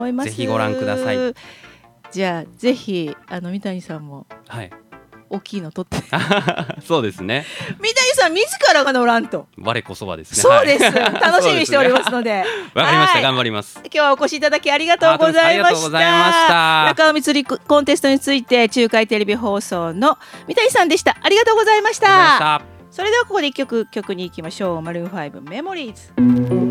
思います。 ぜひご覧ください。 じゃあぜひ三谷さんも大きいの撮って、 そうですね。 三谷さん自らが乗らんと。 我こそはですね。 そうです、楽しみにしておりますのでわかりました、頑張ります。 今日はお越しいただきありがとうございました。中尾光コンテストについて中海テレビ放送の三谷さんでした。ありがとうございました。それではここで一曲に行きましょう。マルーン5メモリーズ。